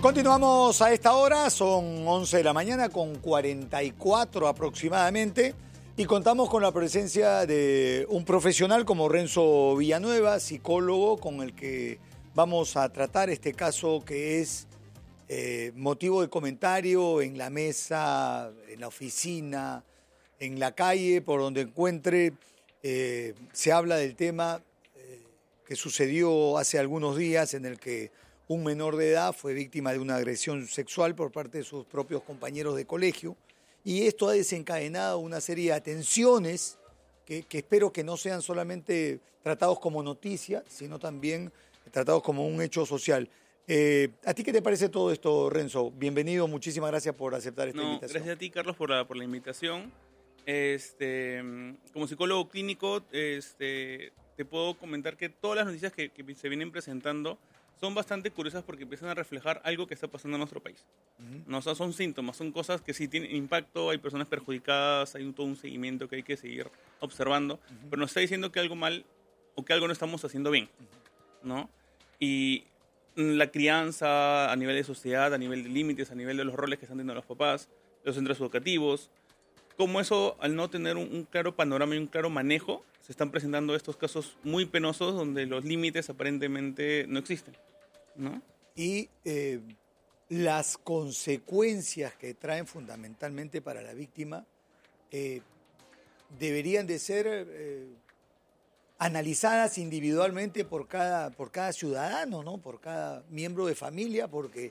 Continuamos a esta hora, son 11 de la mañana con 44 aproximadamente y contamos con la presencia de un profesional como Renzo Villanueva, psicólogo, con el que vamos a tratar este caso que es motivo de comentario en la mesa, en la oficina, en la calle, por donde encuentre. Se habla del tema que sucedió hace algunos días en el que un menor de edad fue víctima de una agresión sexual por parte de sus propios compañeros de colegio y esto ha desencadenado una serie de atenciones que espero que no sean solamente tratados como noticia, sino también tratados como un hecho social. ¿A ti qué te parece todo esto, Renzo? Bienvenido, muchísimas gracias por aceptar esta invitación. Gracias a ti, Carlos, por la invitación. Como psicólogo clínico, te puedo comentar que todas las noticias que se vienen presentando son bastante curiosas porque empiezan a reflejar algo que está pasando en nuestro país. ¿No? O sea, son síntomas, son cosas que sí tienen impacto, hay personas perjudicadas, hay todo un seguimiento que hay que seguir observando, pero nos está diciendo que algo mal o que algo no estamos haciendo bien, ¿no? Y la crianza a nivel de sociedad, a nivel de límites, a nivel de los roles que están teniendo los papás, los centros educativos, como eso, al no tener un claro panorama y un claro manejo, se están presentando estos casos muy penosos donde los límites aparentemente no existen, ¿no? Y las consecuencias que traen fundamentalmente para la víctima deberían de ser analizadas individualmente por cada ciudadano, ¿no? Por cada miembro de familia, porque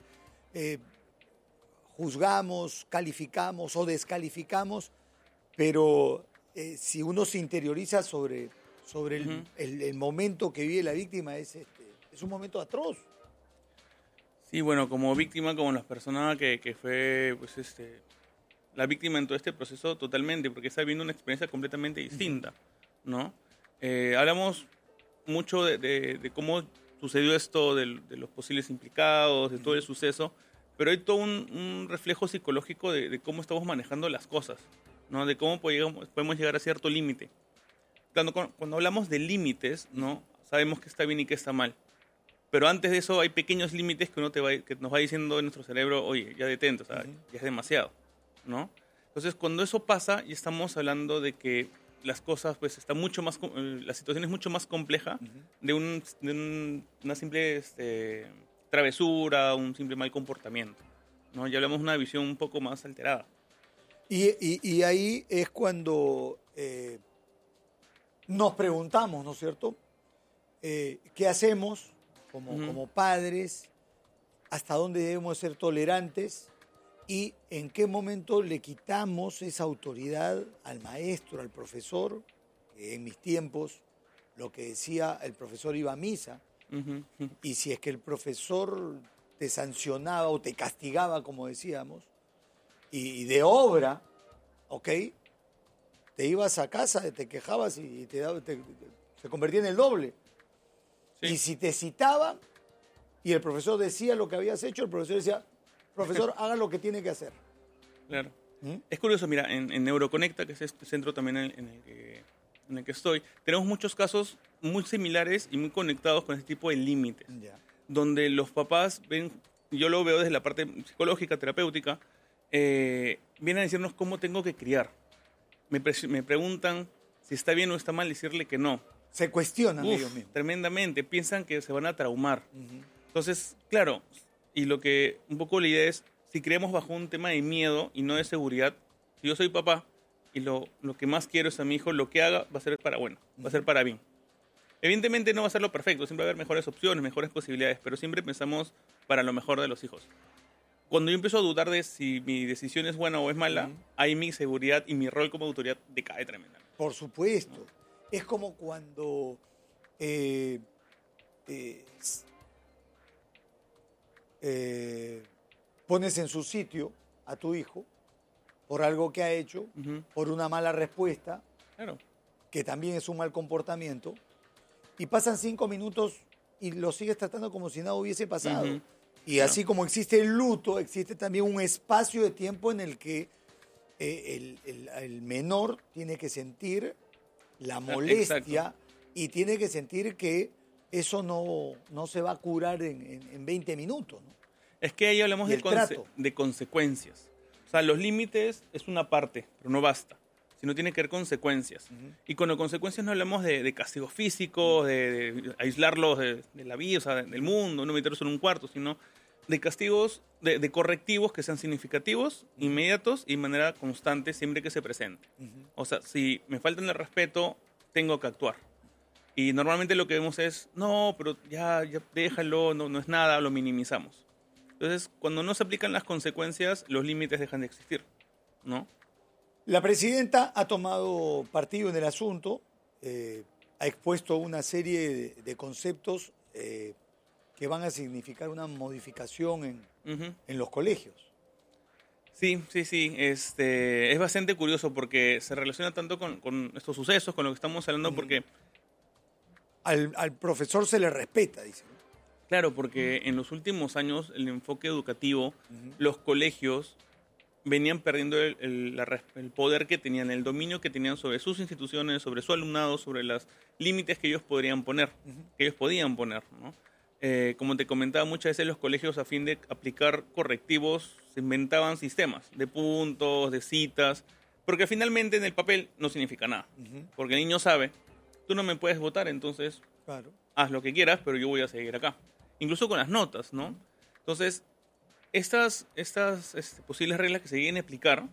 juzgamos, calificamos o descalificamos, pero si uno se interioriza sobre el momento que vive la víctima, es un momento atroz. Sí, bueno, como víctima, como la persona que fue pues, la víctima en todo este proceso, totalmente, porque está viviendo una experiencia completamente distinta, ¿no? Hablamos mucho de cómo sucedió esto, de los posibles implicados, de todo el suceso, pero hay todo un reflejo psicológico de cómo estamos manejando las cosas, ¿no? De cómo podemos llegar a cierto límite. Cuando hablamos de límites, ¿no? Sabemos que está bien y que está mal. Pero antes de eso hay pequeños límites que nos va diciendo en nuestro cerebro, oye, ya detente, o sea, ya es demasiado, ¿no? Entonces, cuando eso pasa, ya estamos hablando de que las cosas, pues, la situación es mucho más compleja de una simple travesura, un simple mal comportamiento, ¿no? Ya hablamos de una visión un poco más alterada. Y ahí es cuando nos preguntamos, ¿no es cierto? ¿Qué hacemos como padres? ¿Hasta dónde debemos ser tolerantes? ¿Y en qué momento le quitamos esa autoridad al maestro, al profesor? Que en mis tiempos lo que decía el profesor iba a misa. Y si es que el profesor te sancionaba o te castigaba, como decíamos, y de obra, ¿ok? Te ibas a casa, te quejabas y se convertía en el doble. Sí. Y si te citaba y el profesor decía lo que habías hecho, el profesor decía, profesor, haga lo que tiene que hacer. Claro. Es curioso, mira, en Neuroconecta, que es este centro también en el que estoy, tenemos muchos casos muy similares y muy conectados con este tipo de límites, donde los papás ven, yo lo veo desde la parte psicológica, terapéutica, vienen a decirnos cómo tengo que criar. Me preguntan si está bien o está mal decirle que no. Se cuestionan ellos mismos. Tremendamente, piensan que se van a traumar. Entonces, claro, y lo que un poco la idea es, si creemos bajo un tema de miedo y no de seguridad, si yo soy papá y lo que más quiero es a mi hijo, lo que haga va a ser para bueno, va a ser para bien. Evidentemente no va a ser lo perfecto, siempre va a haber mejores opciones, mejores posibilidades, pero siempre pensamos para lo mejor de los hijos. Cuando yo empiezo a dudar de si mi decisión es buena o es mala, ahí mi seguridad y mi rol como autoridad decae tremendamente. Por supuesto. ¿No? Es como cuando pones en su sitio a tu hijo por algo que ha hecho, por una mala respuesta, claro, que también es un mal comportamiento, y pasan 5 minutos y lo sigues tratando como si nada hubiese pasado. Y así como existe el luto, existe también un espacio de tiempo en el que el menor tiene que sentir la molestia y tiene que sentir que eso no se va a curar en 20 minutos, ¿no? Es que ahí hablamos Y el trato. de consecuencias. O sea, los límites es una parte, pero no basta. Sino tiene que haber consecuencias. Y con las consecuencias no hablamos de castigos físicos, de aislarlos de la vida, o sea, del mundo, no meterlos en un cuarto, sino de castigos, de correctivos que sean significativos, inmediatos y de manera constante siempre que se presente. O sea, si me faltan el respeto, tengo que actuar. Y normalmente lo que vemos es, no, pero ya déjalo, no es nada, lo minimizamos. Entonces, cuando no se aplican las consecuencias, los límites dejan de existir, ¿no? La presidenta ha tomado partido en el asunto, ha expuesto una serie de conceptos que van a significar una modificación en los colegios. Sí. Es bastante curioso porque se relaciona tanto con estos sucesos, con lo que estamos hablando, porque... Al profesor se le respeta, dicen. Claro, porque en los últimos años el enfoque educativo, los colegios venían perdiendo el poder que tenían, el dominio que tenían sobre sus instituciones, sobre su alumnado, sobre los límites que ellos podrían poner, que ellos podían poner, ¿no? Como te comentaba, muchas veces los colegios, a fin de aplicar correctivos, se inventaban sistemas de puntos, de citas, porque finalmente en el papel no significa nada. Porque el niño sabe, tú no me puedes votar, entonces Claro. haz lo que quieras, pero yo voy a seguir acá. Incluso con las notas, ¿no? Entonces, estas posibles reglas que se vienen a aplicar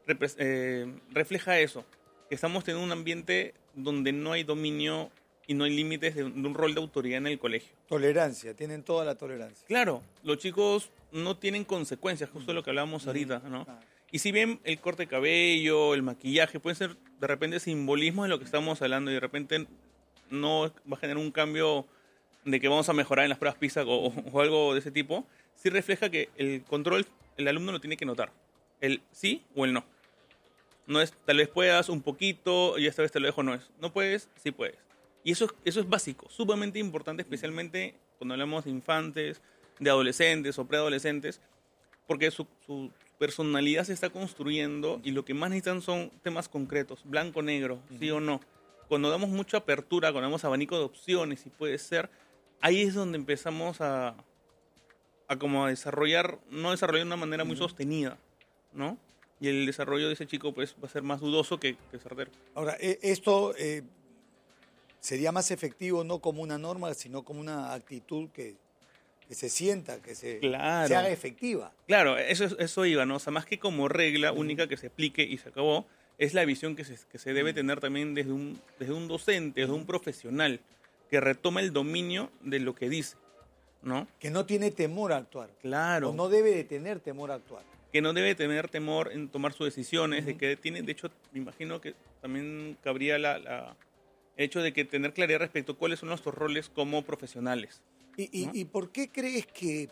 refleja eso, que estamos teniendo un ambiente donde no hay dominio y no hay límites de un rol de autoridad en el colegio. Tolerancia, tienen toda la tolerancia. Claro, los chicos no tienen consecuencias, justo lo que hablábamos ahorita, ¿no? Claro. Y si bien el corte de cabello, el maquillaje, pueden ser de repente simbolismos de lo que estamos hablando y de repente no va a generar un cambio de que vamos a mejorar en las pruebas PISA o algo de ese tipo, sí refleja que el control, el alumno lo tiene que notar. El sí o el no. No es, tal vez puedas un poquito y esta vez te lo dejo, no es. No puedes, sí puedes. Y eso es básico, sumamente importante, especialmente cuando hablamos de infantes, de adolescentes o preadolescentes, porque su personalidad se está construyendo y lo que más necesitan son temas concretos, blanco-negro, sí o no. Cuando damos mucha apertura, cuando damos abanico de opciones y puede ser, ahí es donde empezamos a como a desarrollar, no desarrollar de una manera muy sostenida, ¿no? Y el desarrollo de ese chico pues va a ser más dudoso que certero. Ahora, esto sería más efectivo no como una norma, sino como una actitud que se sienta, que se haga efectiva. Claro, eso iba, ¿no? O sea, más que como regla única que se aplique y se acabó, es la visión que se debe tener también desde un docente, desde un profesional, que retoma el dominio de lo que dice, ¿no? Que no tiene temor a actuar. Claro. O no debe de tener temor a actuar. Que no debe tener temor en tomar sus decisiones, de que tiene, de hecho, me imagino que también cabría el hecho de que tener claridad respecto a cuáles son nuestros roles como profesionales. ¿Y por qué crees que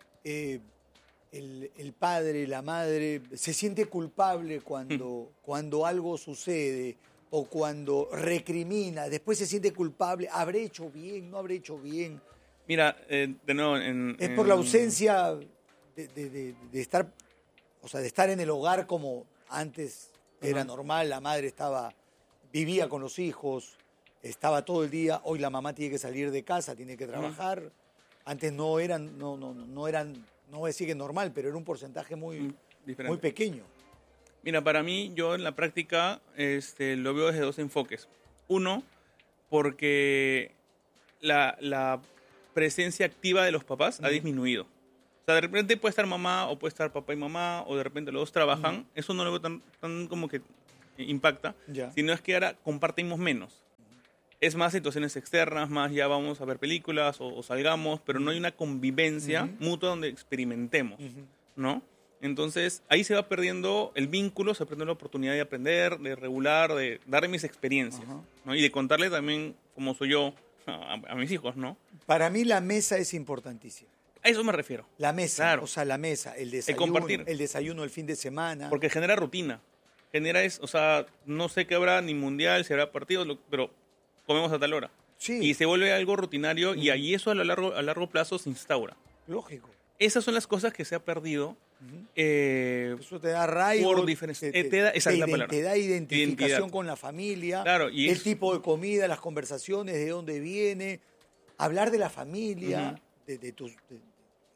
el padre, la madre, se siente culpable cuando algo sucede o cuando recrimina? Después se siente culpable. ¿Habré hecho bien? ¿No habré hecho bien? Mira, de nuevo... Es por la ausencia de estar, o sea, de estar en el hogar como antes era normal. La madre vivía con los hijos, estaba todo el día. Hoy la mamá tiene que salir de casa, tiene que trabajar. Antes no voy a decir que normal, pero era un porcentaje muy pequeño. Mira, para mí, yo en la práctica lo veo desde dos enfoques. Uno, porque la presencia activa de los papás ha disminuido. O sea, de repente puede estar mamá o puede estar papá y mamá, o de repente los dos trabajan. Eso no lo veo tan como que impacta, sino es que ahora compartimos menos. Es más situaciones externas, más ya vamos a ver películas o salgamos, pero no hay una convivencia mutua donde experimentemos, ¿no? Entonces, ahí se va perdiendo el vínculo, se pierde la oportunidad de aprender, de regular, de darle mis experiencias, ¿no? Y de contarle también cómo soy yo a mis hijos, ¿no? Para mí la mesa es importantísima. A eso me refiero. La mesa, claro. O sea, la mesa, el desayuno, compartir. El desayuno el fin de semana. Porque genera rutina. O sea, no sé qué habrá, ni mundial, si habrá partidos, pero comemos a tal hora. Sí. Y se vuelve algo rutinario y ahí eso a largo plazo se instaura. Lógico. Esas son las cosas que se ha perdido. Eso te da arraigo. Por diferencia. Te da identificación con la familia. Claro, y el tipo de comida, las conversaciones, de dónde viene. Hablar de la familia, de tus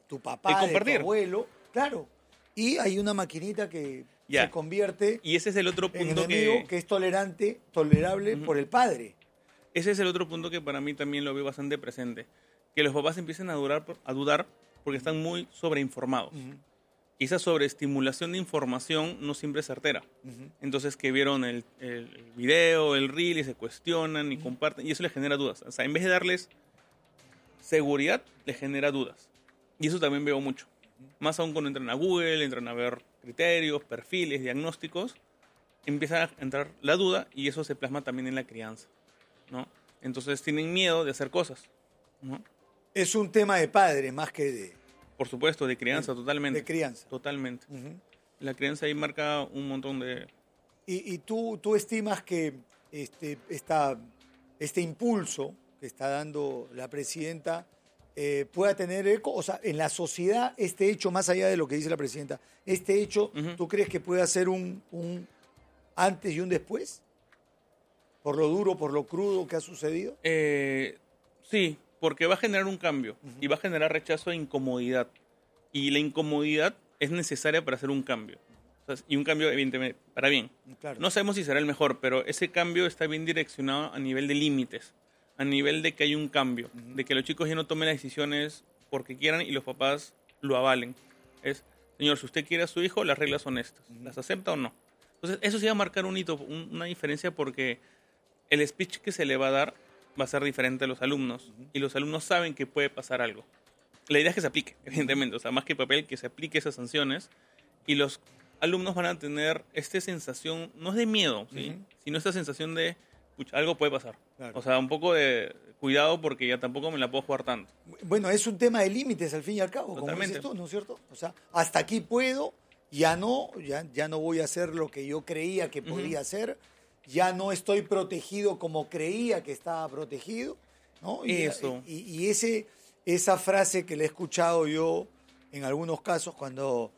tu papá, de tu compartir. abuelo, claro. Y hay una maquinita que se convierte y ese es el otro en punto enemigo que es tolerable por el padre. Ese es el otro punto que para mí también lo veo bastante presente. Que los papás empiecen a dudar porque están muy sobreinformados. Y esa sobreestimulación de información no siempre es certera. Entonces que vieron el video, el reel y se cuestionan y comparten. Y eso les genera dudas. O sea, en vez de darles seguridad, les genera dudas. Y eso también veo mucho. Más aún cuando entran a Google, entran a ver criterios, perfiles, diagnósticos, empieza a entrar la duda y eso se plasma también en la crianza, ¿no? Entonces tienen miedo de hacer cosas, ¿no? Es un tema de padre más que de... Por supuesto, de crianza, totalmente. De crianza. Totalmente. La crianza ahí marca un montón de... ¿Y tú estimas que este impulso que está dando la presidenta pueda tener eco? O sea, en la sociedad, este hecho, más allá de lo que dice la presidenta, este hecho, ¿tú crees que puede ser un antes y un después? ¿Por lo duro, por lo crudo que ha sucedido? Sí, porque va a generar un cambio y va a generar rechazo e incomodidad. Y la incomodidad es necesaria para hacer un cambio. O sea, y un cambio, evidentemente, para bien. Claro. No sabemos si será el mejor, pero ese cambio está bien direccionado a nivel de límites, a nivel de que hay un cambio, de que los chicos ya no tomen las decisiones porque quieran y los papás lo avalen. Es, señor, si usted quiere a su hijo, las reglas son estas. ¿Las acepta o no? Entonces, eso sí va a marcar un hito, una diferencia porque el speech que se le va a dar va a ser diferente a los alumnos. Y los alumnos saben que puede pasar algo. La idea es que se aplique, evidentemente. O sea, más que papel, que se aplique esas sanciones. Y los alumnos van a tener esta sensación, no es de miedo, ¿sí? Sino esta sensación de, pucha, algo puede pasar. Claro. O sea, un poco de cuidado porque ya tampoco me la puedo jugar tanto. Bueno, es un tema de límites al fin y al cabo, totalmente. Como dices tú, ¿no es cierto? O sea, hasta aquí puedo, ya no voy a hacer lo que yo creía que podía hacer, ya no estoy protegido como creía que estaba protegido, ¿no? Eso. Y esa frase que le he escuchado yo en algunos casos cuando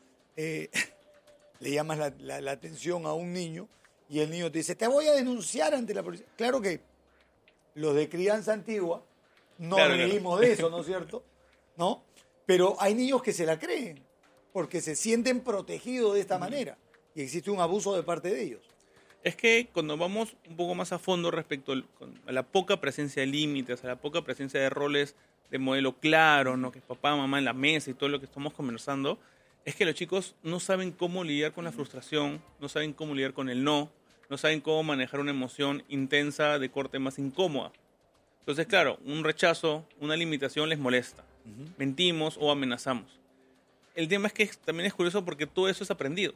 le llamas la atención a un niño y el niño te dice, te voy a denunciar ante la policía. Claro que los de crianza antigua no reímos de eso, ¿no es cierto? ¿No? Pero hay niños que se la creen porque se sienten protegidos de esta manera y existe un abuso de parte de ellos. Es que cuando vamos un poco más a fondo respecto a la poca presencia de límites, a la poca presencia de roles de modelo claro, ¿no? Que es papá, mamá en la mesa y todo lo que estamos conversando, es que los chicos no saben cómo lidiar con la frustración, no saben cómo lidiar con el no saben cómo manejar una emoción intensa de corte más incómoda. Entonces, claro, un rechazo, una limitación les molesta. Mentimos o amenazamos. El tema es que también es curioso porque todo eso es aprendido.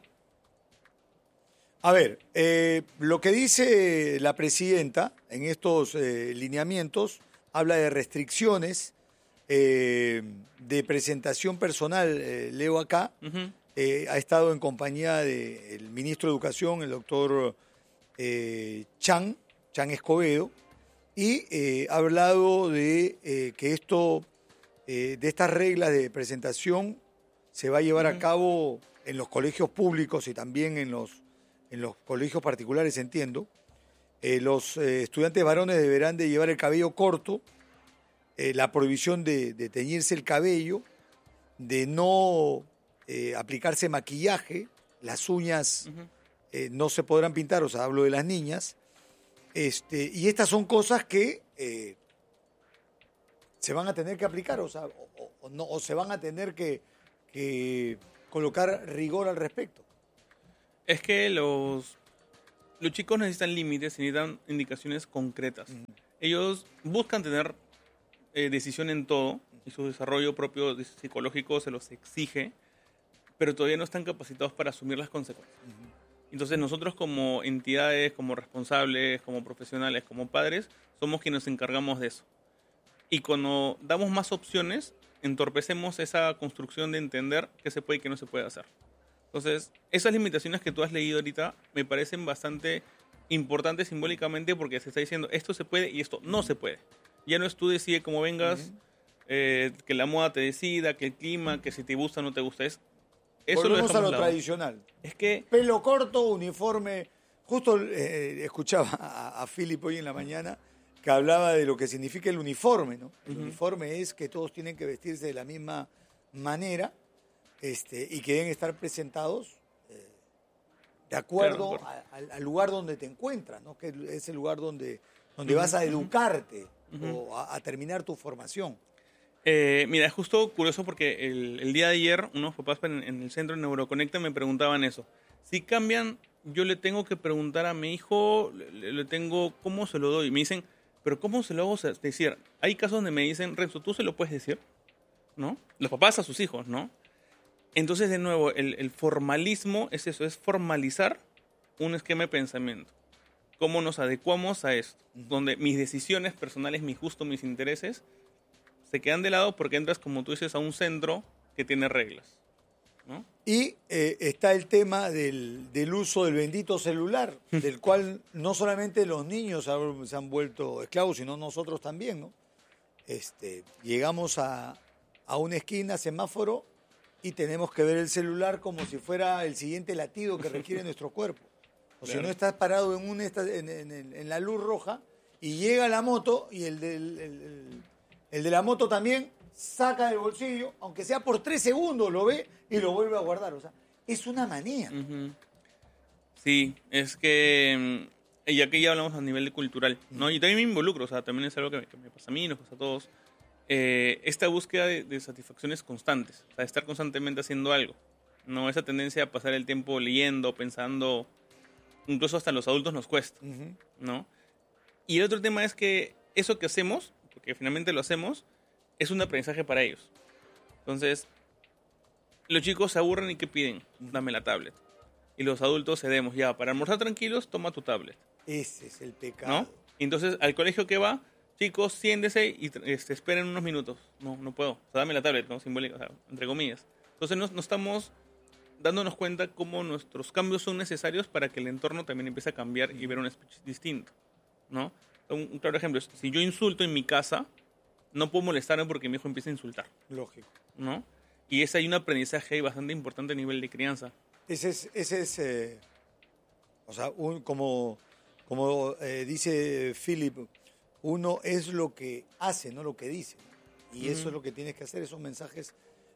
A ver, lo que dice la presidenta en estos lineamientos habla de restricciones de presentación personal. Leo acá, ha estado en compañía del ministro de Educación, el doctor Chan Escobedo, y ha hablado de que de estas reglas de presentación se va a llevar a cabo en los colegios públicos y también en los colegios particulares, entiendo. Los estudiantes varones deberán de llevar el cabello corto, la prohibición de teñirse el cabello, de no aplicarse maquillaje, las uñas no se podrán pintar, o sea, hablo de las niñas. Y estas son cosas que se van a tener que aplicar, o sea, o se van a tener que colocar rigor al respecto. Es que los chicos necesitan límites, necesitan indicaciones concretas. Ellos buscan tener decisión en todo y su desarrollo propio psicológico se los exige, pero todavía no están capacitados para asumir las consecuencias. Entonces nosotros como entidades, como responsables, como profesionales, como padres, somos quienes nos encargamos de eso. Y cuando damos más opciones, entorpecemos esa construcción de entender qué se puede y qué no se puede hacer. Entonces, esas limitaciones que tú has leído ahorita me parecen bastante importantes simbólicamente porque se está diciendo esto se puede y esto no se puede. Ya no es tú decide cómo vengas, que la moda te decida, que el clima, que si te gusta o no te gusta. Eso volvemos a lo tradicional. Es que pelo corto, uniforme. Justo escuchaba a Philip hoy en la mañana que hablaba de lo que significa el uniforme, ¿no? El uniforme es que todos tienen que vestirse de la misma manera y que deben estar presentados de acuerdo al lugar donde te encuentras, ¿no? Que es el lugar donde vas a educarte o a terminar tu formación. Mira, es justo curioso porque el día de ayer unos papás en el centro de Neuroconecta me preguntaban eso. Si cambian, yo le tengo que preguntar a mi hijo, le tengo, ¿cómo se lo doy? Me dicen, ¿pero cómo se lo hago decir? Hay casos donde me dicen, Renzo, ¿tú se lo puedes decir? ¿No? Los papás a sus hijos, ¿no? Entonces, de nuevo, el formalismo es eso, es formalizar un esquema de pensamiento. ¿Cómo nos adecuamos a esto? Donde mis decisiones personales, mis gustos, mis intereses se quedan de lado porque entras, como tú dices, a un centro que tiene reglas, ¿no? Y está el tema del uso del bendito celular, del cual no solamente los niños se han vuelto esclavos, sino nosotros también, ¿no? Llegamos a una esquina, semáforo, y tenemos que ver el celular como si fuera el siguiente latido que requiere nuestro cuerpo. O claro. Si no estás parado en la luz roja y llega la moto y el de la moto también saca del bolsillo, aunque sea por 3 segundos, lo ve y lo vuelve a guardar. O sea, es una manía. Uh-huh. Sí, es que, y aquí ya hablamos a nivel cultural, ¿no? Y también me involucro, o sea, también es algo que me pasa a mí, nos pasa a todos. Esta búsqueda de satisfacciones constantes, o sea, estar constantemente haciendo algo, ¿no? Esa tendencia a pasar el tiempo leyendo, pensando, incluso hasta los adultos nos cuesta, ¿no? Y el otro tema es que eso que hacemos, porque finalmente lo hacemos, es un aprendizaje para ellos. Entonces, los chicos se aburren y ¿qué piden? Dame la tablet. Y los adultos cedemos, ya, para almorzar tranquilos, toma tu tablet. Ese es el pecado. ¿No? Y entonces, al colegio que va, chicos, siéntese y esperen unos minutos. No puedo. O sea, dame la tablet, ¿no? Simbólica, o sea, entre comillas. Entonces, no estamos dándonos cuenta cómo nuestros cambios son necesarios para que el entorno también empiece a cambiar y ver un speech distinto, ¿no? Un claro ejemplo es, si yo insulto en mi casa, no puedo molestarme porque mi hijo empieza a insultar. Lógico. ¿No? Y hay un aprendizaje ahí bastante importante a nivel de crianza. Ese es o sea, como dice Philip, uno es lo que hace, no lo que dice. Y eso es lo que tienes que hacer, esos mensajes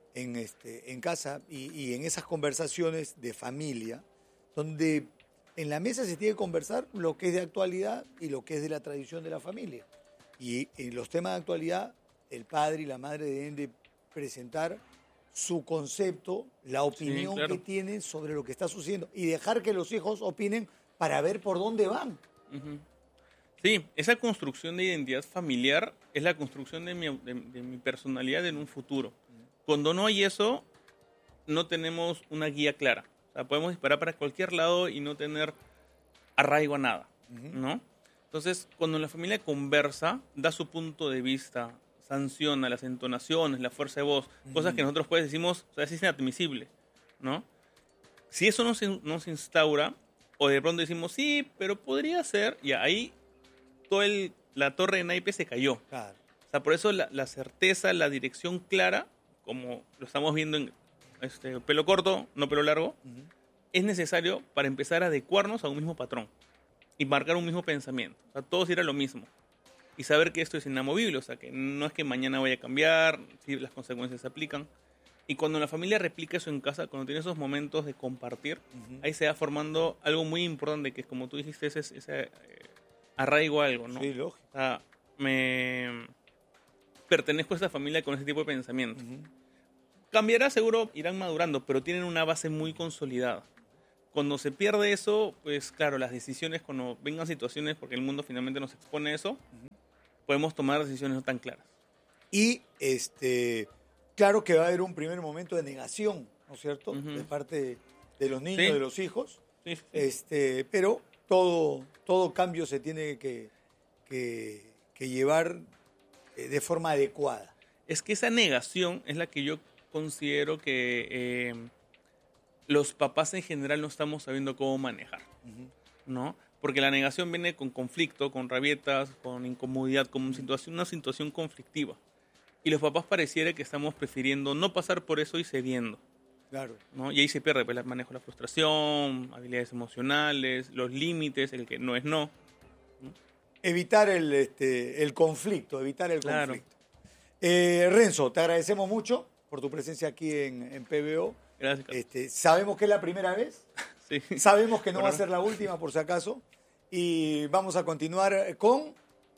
en casa y en esas conversaciones de familia, donde en la mesa se tiene que conversar lo que es de actualidad y lo que es de la tradición de la familia. Y en los temas de actualidad, el padre y la madre deben de presentar su concepto, la opinión que tienen sobre lo que está sucediendo y dejar que los hijos opinen para ver por dónde van. Sí, esa construcción de identidad familiar es la construcción de mi personalidad en un futuro. Cuando no hay eso, no tenemos una guía clara. O sea, podemos disparar para cualquier lado y no tener arraigo a nada, ¿no? Entonces, cuando la familia conversa, da su punto de vista, sanciona las entonaciones, la fuerza de voz, cosas que nosotros pues decimos, o sea, es inadmisible, ¿no? Si eso no se instaura, o de pronto decimos, sí, pero podría ser, y ahí toda la torre de naipes se cayó. Claro. O sea, por eso la certeza, la dirección clara, como lo estamos viendo en pelo corto, no pelo largo, es necesario para empezar a adecuarnos a un mismo patrón y marcar un mismo pensamiento. O sea, todos ir a lo mismo. Y saber que esto es inamovible, o sea, que no es que mañana vaya a cambiar, si las consecuencias se aplican. Y cuando la familia replica eso en casa, cuando tiene esos momentos de compartir, ahí se va formando algo muy importante, que es como tú dijiste, ese arraigo a algo, ¿no? Sí, lógico. O sea, pertenezco a esta familia con ese tipo de pensamiento. Cambiará, seguro, irán madurando, pero tienen una base muy consolidada. Cuando se pierde eso, pues claro, las decisiones, cuando vengan situaciones, porque el mundo finalmente nos expone a eso, podemos tomar decisiones no tan claras. Y claro que va a haber un primer momento de negación, ¿no es cierto? De parte de los niños, de los hijos. Sí. Pero todo cambio se tiene que llevar de forma adecuada. Es que esa negación es la que yo considero que los papás en general no estamos sabiendo cómo manejar, ¿no? Porque la negación viene con conflicto, con rabietas, con incomodidad, con una situación conflictiva. Y los papás pareciera que estamos prefiriendo no pasar por eso y cediendo. Claro. ¿No? Y ahí se pierde el manejo de la frustración, habilidades emocionales, los límites, el que no es no. Evitar el conflicto, conflicto. Renzo, te agradecemos mucho. por tu presencia aquí en PBO. Gracias, Carlos. Sabemos que es la primera vez. Sí. Sabemos que no va a ser la última, por si acaso. Y vamos a continuar con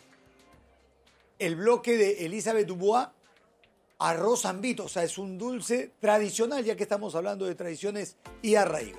el bloque de Elizabeth Dubois, arroz zambito. O sea, es un dulce tradicional, ya que estamos hablando de tradiciones y arraigo.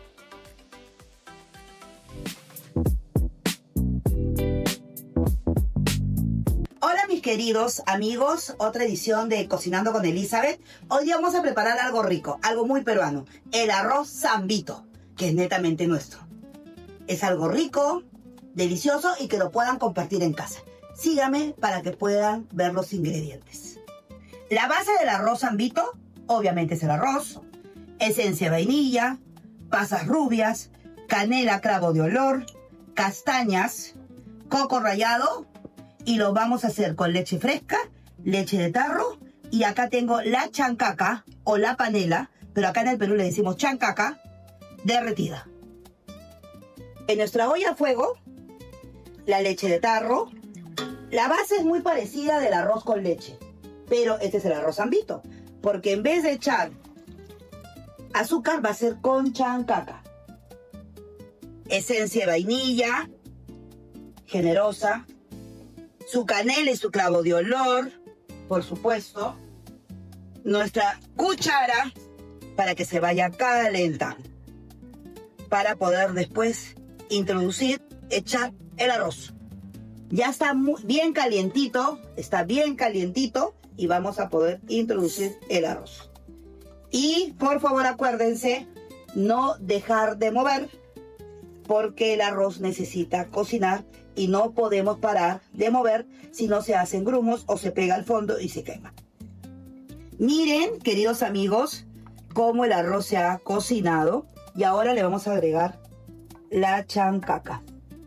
Hola mis queridos amigos, otra edición de Cocinando con Elizabeth. Hoy día vamos a preparar algo rico, algo muy peruano, el arroz zambito, que es netamente nuestro. Es algo rico, delicioso y que lo puedan compartir en casa. Síganme para que puedan ver los ingredientes. La base del arroz zambito, obviamente es el arroz, esencia de vainilla, pasas rubias, canela, clavo de olor, castañas, coco rallado, y lo vamos a hacer con leche fresca, leche de tarro, y acá tengo la chancaca o la panela, pero acá en el Perú le decimos chancaca, derretida. En nuestra olla a fuego, la leche de tarro. La base es muy parecida del arroz con leche, pero este es el arroz zambito, porque en vez de echar azúcar va a ser con chancaca. Esencia de vainilla, generosa, su canela y su clavo de olor, por supuesto, nuestra cuchara para que se vaya calentando, para poder después introducir, echar el arroz. Ya está bien calientito, y vamos a poder introducir el arroz. Y por favor acuérdense, no dejar de mover, porque el arroz necesita cocinar y no podemos parar de mover si no se hacen grumos o se pega al fondo y se quema. Miren, queridos amigos, cómo el arroz se ha cocinado y ahora le vamos a agregar la chancaca.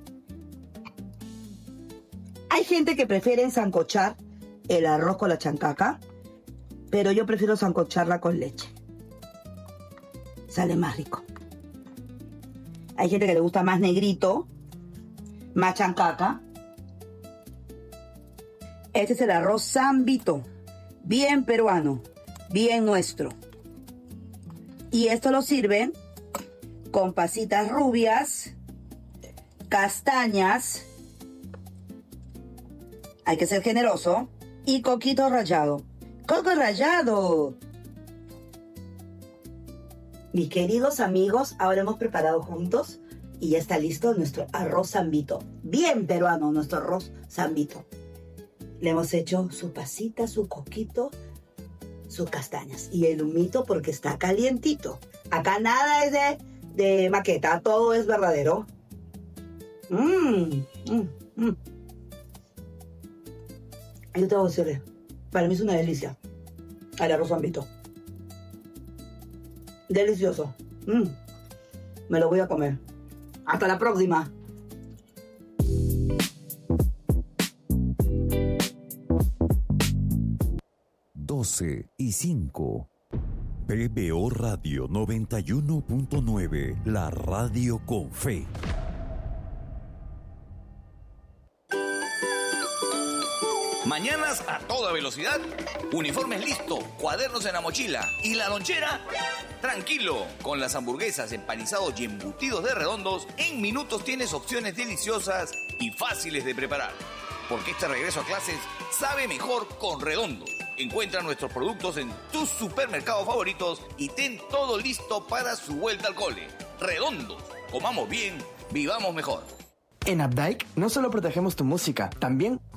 Hay gente que prefiere sancochar el arroz con la chancaca, pero yo prefiero sancocharla con leche. Sale más rico. Hay gente que le gusta más negrito, más chancaca. Este es el arroz zambito, bien peruano, bien nuestro. Y esto lo sirven con pasitas rubias, castañas, hay que ser generoso, y coquito rallado. ¡Coco rallado! Mis queridos amigos, ahora hemos preparado juntos y ya está listo nuestro arroz zambito. Bien peruano nuestro arroz zambito. Le hemos hecho su pasita, su coquito, sus castañas y el humito porque está calientito. Acá nada es de maqueta, todo es verdadero. Yo te voy a decirle, para mí es una delicia el arroz zambito. Delicioso. Me lo voy a comer. Hasta la próxima. y 5. PBO Radio 91.9, la radio con fe. Mañanas a toda velocidad, uniformes listo, cuadernos en la mochila y la lonchera. Tranquilo, con las hamburguesas, empanizados y embutidos de Redondos, en minutos tienes opciones deliciosas y fáciles de preparar. Porque este regreso a clases sabe mejor con Redondos. Encuentra nuestros productos en tus supermercados favoritos y ten todo listo para su vuelta al cole. Redondos, comamos bien, vivamos mejor. En Updike no solo protegemos tu música, también